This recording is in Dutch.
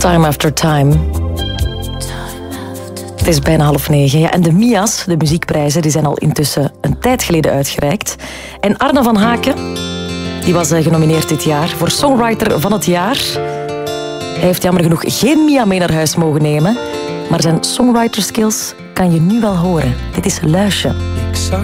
Time After Time. Het is bijna 8:30. Ja, en de MIA's, de muziekprijzen, die zijn al intussen een tijd geleden uitgereikt. En Arne van Haken, die was genomineerd dit jaar voor Songwriter van het jaar. Hij heeft jammer genoeg geen MIA mee naar huis mogen nemen, maar zijn songwriter skills kan je nu wel horen. Dit is Luisje.